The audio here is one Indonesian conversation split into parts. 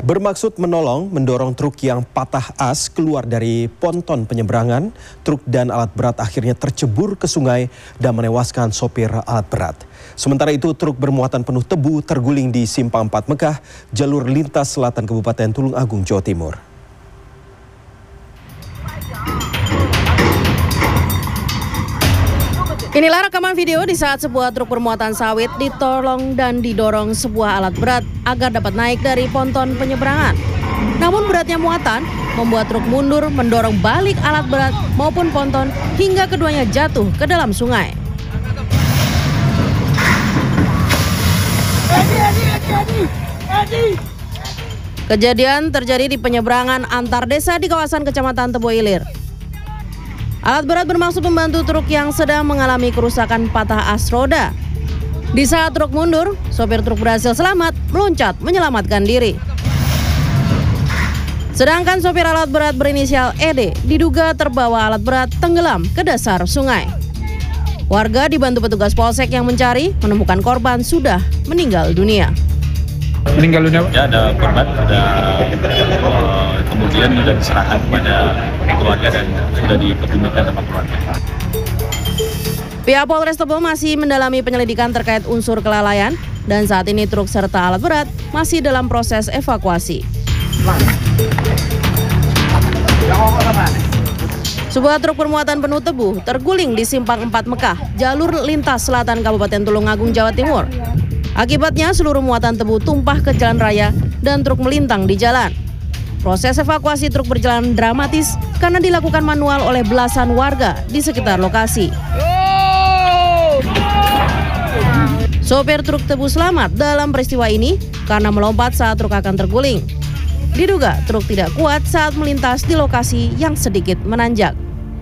Bermaksud mendorong truk yang patah as keluar dari ponton penyeberangan, truk dan alat berat akhirnya tercebur ke sungai dan menewaskan sopir alat berat. Sementara itu, truk bermuatan penuh tebu terguling di Simpang 4 Mekah, jalur lintas selatan Kabupaten Tulung Agung, Jawa Timur. Inilah rekaman video di saat sebuah truk bermuatan sawit ditolong dan didorong sebuah alat berat agar dapat naik dari ponton penyeberangan. Namun beratnya muatan membuat truk mundur mendorong balik alat berat maupun ponton hingga keduanya jatuh ke dalam sungai. Kejadian terjadi di penyeberangan antar desa di kawasan Kecamatan Tebo Ilir. Alat berat bermaksud membantu truk yang sedang mengalami kerusakan patah as roda. Di saat truk mundur, sopir truk berhasil selamat meloncat menyelamatkan diri. Sedangkan sopir alat berat berinisial ED diduga terbawa alat berat tenggelam ke dasar sungai. Warga dibantu petugas polsek yang mencari menemukan korban sudah meninggal dunia. Meninggal dunia? Ya, ada korban, kemudian sudah diserahkan kepada keluarga dan sudah dipertimbangkan sama keluarga. Pihak Polres Tebo masih mendalami penyelidikan terkait unsur kelalaian dan saat ini truk serta alat berat masih dalam proses evakuasi. Sebuah truk bermuatan penuh tebu terguling di Simpang 4 Mekah, jalur lintas selatan Kabupaten Tulung Agung, Jawa Timur. Akibatnya seluruh muatan tebu tumpah ke jalan raya dan truk melintang di jalan. Proses evakuasi truk berjalan dramatis karena dilakukan manual oleh belasan warga di sekitar lokasi. Sopir truk tebu selamat dalam peristiwa ini karena melompat saat truk akan terguling. Diduga truk tidak kuat saat melintas di lokasi yang sedikit menanjak.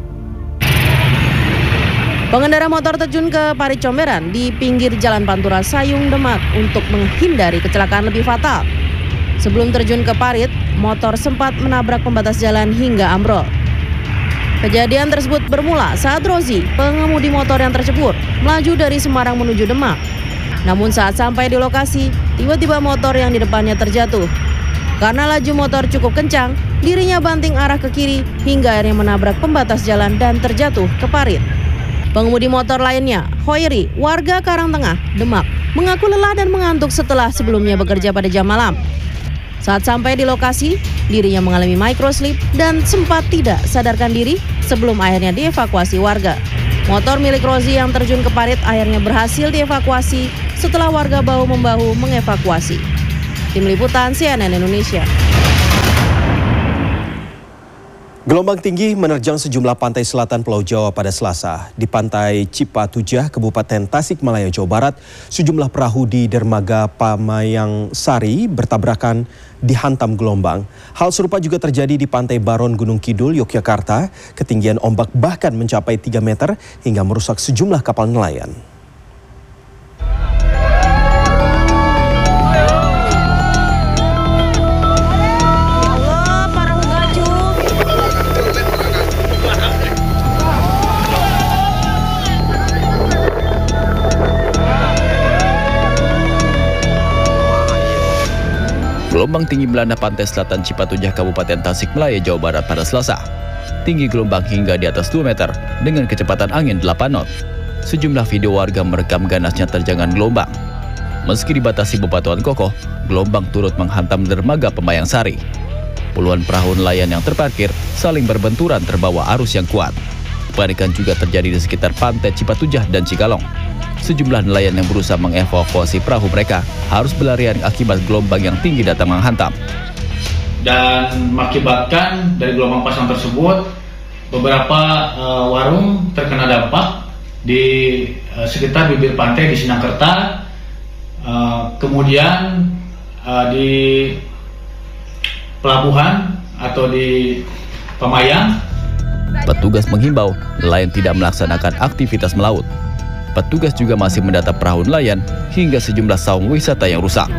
Pengendara motor terjun ke parit comberan di pinggir Jalan Pantura Sayung, Demak untuk menghindari kecelakaan lebih fatal. Sebelum terjun ke parit, motor sempat menabrak pembatas jalan hingga ambrol. Kejadian tersebut bermula saat Rozi, pengemudi motor yang tercebur, melaju dari Semarang menuju Demak. Namun saat sampai di lokasi, tiba-tiba motor yang di depannya terjatuh. Karena laju motor cukup kencang, dirinya banting arah ke kiri hingga akhirnya menabrak pembatas jalan dan terjatuh ke parit. Pengemudi motor lainnya, Hoiri, warga Karangtengah, Demak, mengaku lelah dan mengantuk setelah sebelumnya bekerja pada jam malam. Saat sampai di lokasi, dirinya mengalami microslip dan sempat tidak sadarkan diri sebelum akhirnya dievakuasi warga. Motor milik Rozi yang terjun ke parit akhirnya berhasil dievakuasi setelah warga bahu-membahu mengevakuasi. Tim Liputan CNN Indonesia. Gelombang tinggi menerjang sejumlah pantai selatan Pulau Jawa pada Selasa. Di Pantai Cipatujah, Kabupaten Tasikmalaya, Jawa Barat, sejumlah perahu di dermaga Pamayang Sari bertabrakan dihantam gelombang. Hal serupa juga terjadi di Pantai Baron, Gunung Kidul, Yogyakarta. Ketinggian ombak bahkan mencapai 3 meter hingga merusak sejumlah kapal nelayan. Gelombang tinggi melanda pantai selatan Cipatujah, Kabupaten Tasikmalaya, Jawa Barat pada Selasa. Tinggi gelombang hingga di atas 2 meter dengan kecepatan angin 8 knot. Sejumlah video warga merekam ganasnya terjangan gelombang. Meski dibatasi bebatuan kokoh, gelombang turut menghantam dermaga Pamayang Sari. Puluhan perahu nelayan yang terparkir saling berbenturan terbawa arus yang kuat. Kepanikan juga terjadi di sekitar pantai Cipatujah dan Cikalong. Sejumlah nelayan yang berusaha mengevakuasi perahu mereka harus berlarian akibat gelombang yang tinggi datang menghantam. Dan mengakibatkan dari gelombang pasang tersebut, beberapa warung terkena dampak di sekitar bibir pantai di Sinangkerta, kemudian di pelabuhan atau di Pamayang. Petugas menghimbau nelayan tidak melaksanakan aktivitas melaut. Petugas juga masih mendata perahu nelayan hingga sejumlah saung wisata yang rusak.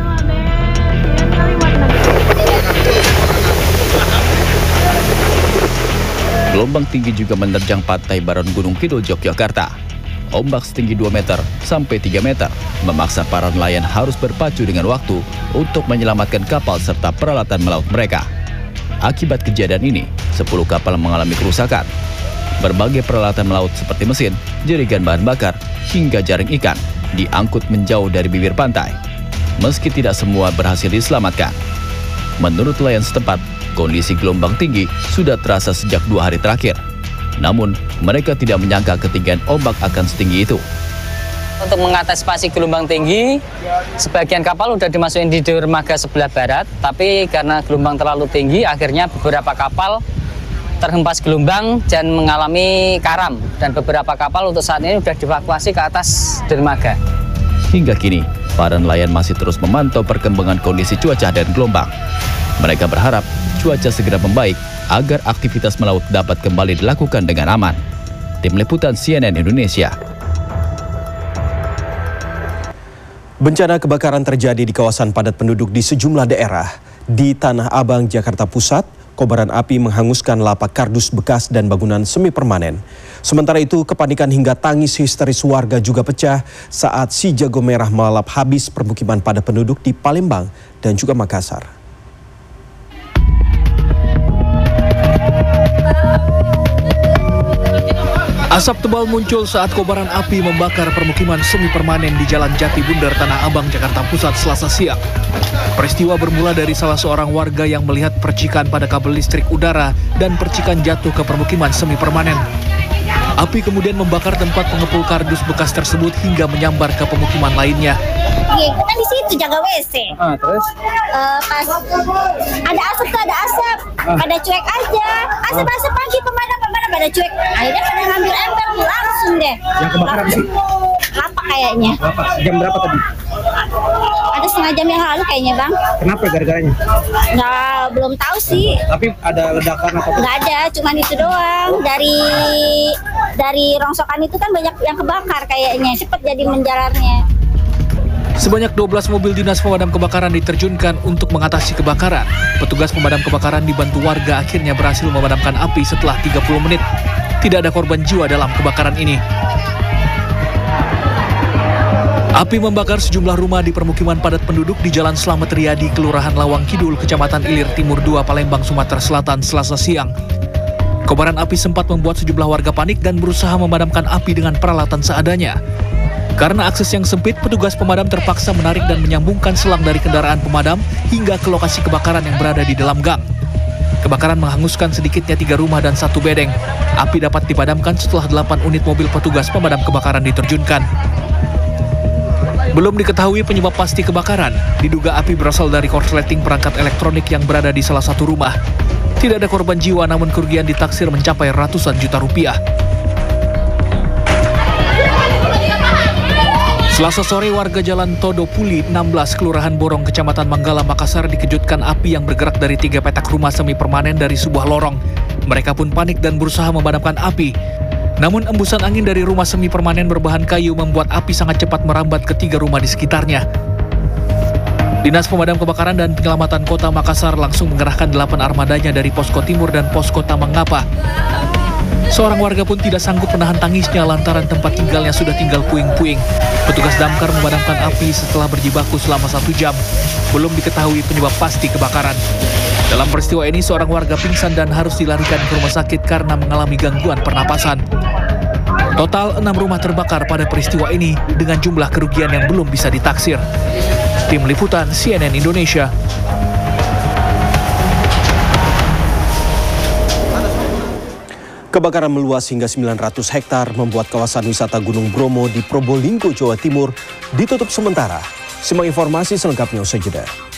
Gelombang tinggi juga menerjang Pantai Baron, Gunung Kidul, Yogyakarta. Ombak setinggi 2 meter sampai 3 meter memaksa para nelayan harus berpacu dengan waktu untuk menyelamatkan kapal serta peralatan melaut mereka. Akibat kejadian ini, 10 kapal mengalami kerusakan. Berbagai peralatan melaut seperti mesin, jerigan bahan bakar, hingga jaring ikan diangkut menjauh dari bibir pantai. Meski tidak semua berhasil diselamatkan. Menurut nelayan setempat, kondisi gelombang tinggi sudah terasa sejak 2 hari terakhir. Namun, mereka tidak menyangka ketinggian ombak akan setinggi itu. Untuk mengantisipasi gelombang tinggi, sebagian kapal sudah dimasukin di dermaga sebelah barat, tapi karena gelombang terlalu tinggi, akhirnya beberapa kapal terhempas gelombang dan mengalami karam. Dan beberapa kapal untuk saat ini sudah dievakuasi ke atas dermaga. Hingga kini, para nelayan masih terus memantau perkembangan kondisi cuaca dan gelombang. Mereka berharap cuaca segera membaik agar aktivitas melaut dapat kembali dilakukan dengan aman. Tim Liputan CNN Indonesia. Bencana kebakaran terjadi di kawasan padat penduduk di sejumlah daerah. Di Tanah Abang, Jakarta Pusat, kobaran api menghanguskan lapak kardus bekas dan bangunan semi permanen. Sementara itu, kepanikan hingga tangis histeris warga juga pecah saat si jago merah melalap habis permukiman padat penduduk di Palembang dan juga Makassar. Asap tebal muncul saat kobaran api membakar permukiman semi permanen di Jalan Jati Bundar, Tanah Abang, Jakarta Pusat, Selasa siang. Peristiwa bermula dari salah seorang warga yang melihat percikan pada kabel listrik udara dan percikan jatuh ke permukiman semi permanen. Api kemudian membakar tempat pengepul kardus bekas tersebut hingga menyambar ke pemukiman lainnya. Kita di situ jaga WC. Terus? Pas ada asap tuh ada asap, pada cuek aja. Asap pagi pemadam pada cuek. Akhirnya pada ngambil ember langsung deh. Yang kebakaran sih? Lapak kayaknya. Lapak. Jam berapa tadi? Ada setengah jam yang lalu kayaknya, Bang. Kenapa gara-garanya? Nggak, belum tahu sih. Tapi ada ledakan atau? Nggak ada, cuman itu doang. Dari rongsokan itu kan banyak yang kebakar kayaknya. Cepat jadi menjalarnya. Sebanyak 12 mobil dinas pemadam kebakaran diterjunkan untuk mengatasi kebakaran. Petugas pemadam kebakaran dibantu warga akhirnya berhasil memadamkan api setelah 30 menit. Tidak ada korban jiwa dalam kebakaran ini. Api membakar sejumlah rumah di permukiman padat penduduk di Jalan Slamet Riyadi, Kelurahan Lawang Kidul, Kecamatan Ilir Timur 2, Palembang, Sumatera Selatan, Selasa siang. Kobaran api sempat membuat sejumlah warga panik dan berusaha memadamkan api dengan peralatan seadanya. Karena akses yang sempit, petugas pemadam terpaksa menarik dan menyambungkan selang dari kendaraan pemadam hingga ke lokasi kebakaran yang berada di dalam gang. Kebakaran menghanguskan sedikitnya 3 rumah dan 1 bedeng. Api dapat dipadamkan setelah 8 unit mobil petugas pemadam kebakaran diterjunkan. Belum diketahui penyebab pasti kebakaran. Diduga api berasal dari korsleting perangkat elektronik yang berada di salah satu rumah. Tidak ada korban jiwa, namun kerugian ditaksir mencapai ratusan juta rupiah. Selasa sore, warga Jalan Todo Puli 16, Kelurahan Borong, Kecamatan Manggala, Makassar dikejutkan api yang bergerak dari 3 petak rumah semi permanen dari sebuah lorong. Mereka pun panik dan berusaha memadamkan api. Namun embusan angin dari rumah semi permanen berbahan kayu membuat api sangat cepat merambat ke 3 rumah di sekitarnya. Dinas Pemadam Kebakaran dan Penyelamatan Kota Makassar langsung mengerahkan 8 armadanya dari Posko Timur dan Posko Tamangapa. Seorang warga pun tidak sanggup menahan tangisnya lantaran tempat tinggalnya sudah tinggal puing-puing. Petugas damkar memadamkan api setelah berjibaku selama 1 jam. Belum diketahui penyebab pasti kebakaran. Dalam peristiwa ini, seorang warga pingsan dan harus dilarikan ke rumah sakit karena mengalami gangguan pernapasan. Total 6 rumah terbakar pada peristiwa ini dengan jumlah kerugian yang belum bisa ditaksir. Tim Liputan CNN Indonesia. Kebakaran meluas hingga 900 hektar membuat kawasan wisata Gunung Bromo di Probolinggo, Jawa Timur ditutup sementara. Simak informasi selengkapnya usai jeda.